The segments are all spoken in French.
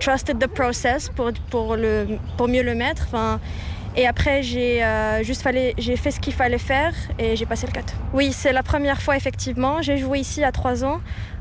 trusted the process pour mieux le mettre. Enfin, et après, j'ai fait ce qu'il fallait faire et j'ai passé le cut. Oui, c'est la première fois effectivement. J'ai joué ici à 3 ans.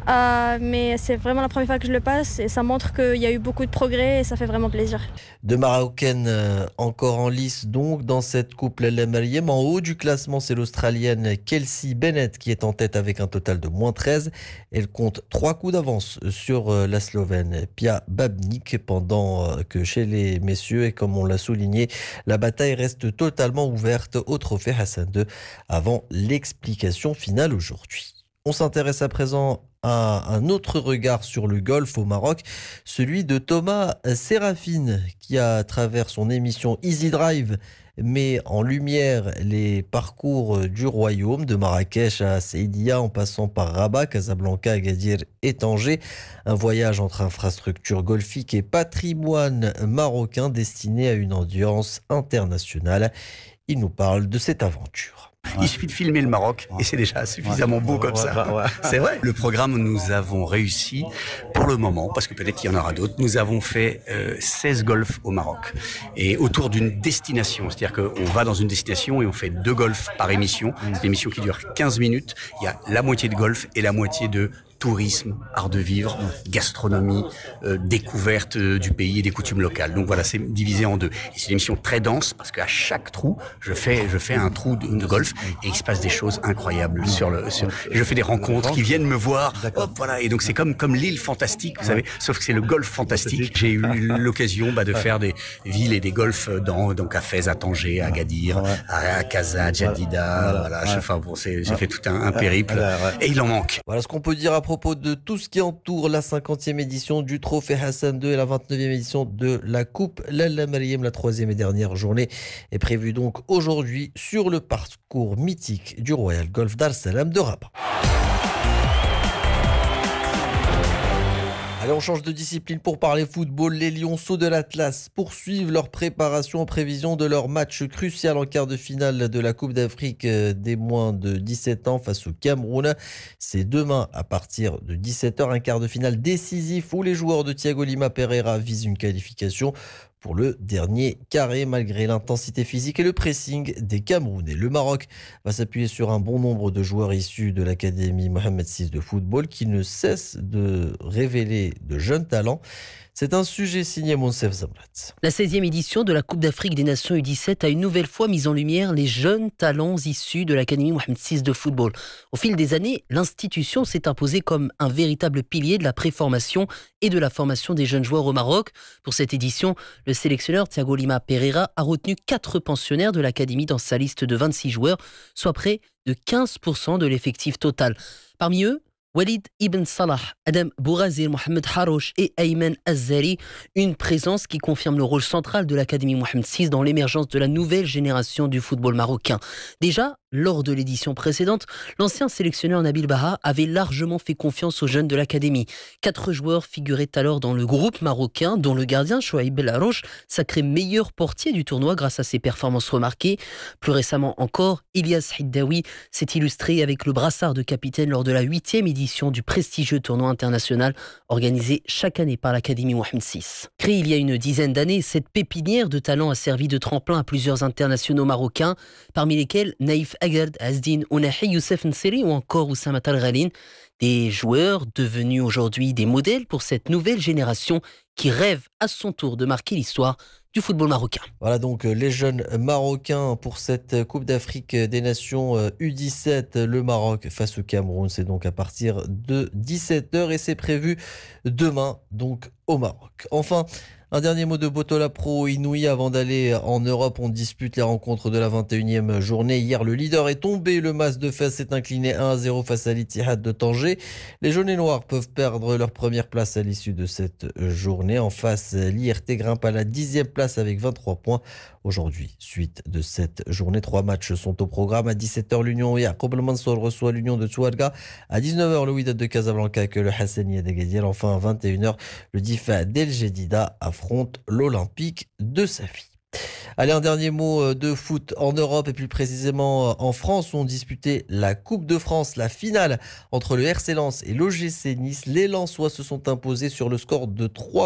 Mais c'est vraiment la première fois que je le passe et ça montre qu'il y a eu beaucoup de progrès et ça fait vraiment plaisir. Deux Marocaines encore en lice donc dans cette coupe Lalla Meriem. En haut du classement, c'est l'Australienne Kelsey Bennett qui est en tête avec un total de -13. Elle compte 3 coups d'avance sur la Slovène Pia Babnik, pendant que chez les messieurs, et comme on l'a souligné, la bataille reste totalement ouverte au trophée Hassan II avant l'explication finale aujourd'hui. On s'intéresse à présent à un autre regard sur le golf au Maroc, celui de Thomas Sérafine, qui à travers son émission Easy Drive met en lumière les parcours du royaume, de Marrakech à Saïdia en passant par Rabat, Casablanca, Agadir et Tanger. Un voyage entre infrastructures golfiques et patrimoine marocain destiné à une audience internationale. Il nous parle de cette aventure. Il suffit de filmer le Maroc et c'est déjà suffisamment beau comme ça. C'est vrai. Le programme, nous avons réussi pour le moment, parce que peut-être qu'il y en aura d'autres. Nous avons fait 16 golfs au Maroc et autour d'une destination. C'est-à-dire qu'on va dans une destination et on fait 2 golfs par émission. C'est une émission qui dure 15 minutes. Il y a la moitié de golf et la moitié de tourisme, art de vivre, gastronomie, découverte du pays et des coutumes locales. Donc voilà, c'est divisé en 2. Et c'est une émission très dense parce qu'à chaque trou, je fais un trou de golf et il se passe des choses incroyables je fais des rencontres qui viennent me voir. Hop, voilà. Et donc c'est comme l'île fantastique, vous savez, sauf que c'est le golf fantastique. J'ai eu l'occasion de faire des villes et des golfs donc à Fès, à Tanger, à Agadir, à Casa, à Jadida. Voilà. J'ai fait tout un périple et il en manque. Voilà ce qu'on peut dire à propos de tout ce qui entoure la 50e édition du Trophée Hassan II et la 29e édition de la Coupe Lalla Meriem. La 3e et dernière journée est prévue donc aujourd'hui sur le parcours mythique du Royal Golf Dar es Salaam de Rabat. Allez, on change de discipline pour parler football. Les Lionceaux de l'Atlas poursuivent leur préparation en prévision de leur match crucial en quart de finale de la Coupe d'Afrique des moins de 17 ans face au Cameroun. C'est demain à partir de 17h, un quart de finale décisif où les joueurs de Thiago Lima Pereira visent une qualification pour le dernier carré, malgré l'intensité physique et le pressing des Camerounais. Le Maroc va s'appuyer sur un bon nombre de joueurs issus de l'Académie Mohamed VI de football qui ne cesse de révéler de jeunes talents. C'est un sujet signé Monsef Zamrat. La 16e édition de la Coupe d'Afrique des Nations U17 a une nouvelle fois mis en lumière les jeunes talents issus de l'Académie Mohamed VI de football. Au fil des années, l'institution s'est imposée comme un véritable pilier de la préformation et de la formation des jeunes joueurs au Maroc. Pour cette édition, le sélectionneur Thiago Lima Pereira a retenu 4 pensionnaires de l'Académie dans sa liste de 26 joueurs, soit près de 15% de l'effectif total. Parmi eux, Walid Ibn Salah, Adam Bourazir, Mohamed Harouche et Ayman Azzari, une présence qui confirme le rôle central de l'Académie Mohamed VI dans l'émergence de la nouvelle génération du football marocain. Déjà, lors de l'édition précédente, l'ancien sélectionneur Nabil Baha avait largement fait confiance aux jeunes de l'Académie. 4 joueurs figuraient alors dans le groupe marocain, dont le gardien Chouaib Belarouche, sacré meilleur portier du tournoi grâce à ses performances remarquées. Plus récemment encore, Ilyas Hiddaoui s'est illustré avec le brassard de capitaine lors de la 8e édition du prestigieux tournoi international organisé chaque année par l'Académie Mohamed VI. Créée il y a une dizaine d'années, cette pépinière de talent a servi de tremplin à plusieurs internationaux marocains, parmi lesquels Naïf Agard, Azdine Ounahi, Youssef Nseri ou encore Oussama Talghalin. Des joueurs devenus aujourd'hui des modèles pour cette nouvelle génération qui rêve à son tour de marquer l'histoire du football marocain. Voilà donc les jeunes Marocains pour cette Coupe d'Afrique des Nations U17. Le Maroc face au Cameroun, c'est donc à partir de 17h et c'est prévu demain donc au Maroc. Enfin, un dernier mot de Botola Pro Inouï avant d'aller en Europe. On dispute les rencontres de la 21e journée. Hier, le leader est tombé. Le Mas de Fès s'est incliné 1-0 face à l'Ittihad de Tanger. Les jaunes et noirs peuvent perdre leur première place à l'issue de cette journée. En face, l'IRT grimpe à la 10e place avec 23 points. Aujourd'hui, suite de cette journée, 3 matchs sont au programme. À 17h, l'Union Yacoub El Mansour reçoit l'Union de Touarega. À 19h, le Wydad de Casablanca avec le Hassania d'Agadir. Enfin, à 21h, le Difa d'El Jedida affronte l'Olympique de Safi. Allez, un dernier mot de foot en Europe et plus précisément en France où on disputait la Coupe de France, la finale entre le RC Lens et l'OGC Nice. Les Lensois se sont imposés sur le score de 3